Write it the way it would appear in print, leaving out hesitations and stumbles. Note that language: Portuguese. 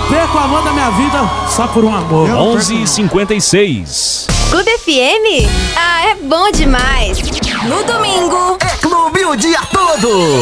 perco o amor da minha vida só por um amor. 11h56. Clube FM? Ah, é bom demais. No domingo, É clube o dia todo.